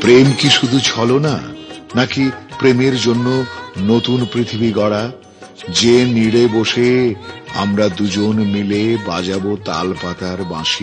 প্রেম কি শুধু ছলনা, নাকি প্রেমের জন্য নতুন পৃথিবী গড়া, যে নীড়ে বসে আমরা দুজন মিলে বাজাবো তাল পাতার বাঁশি?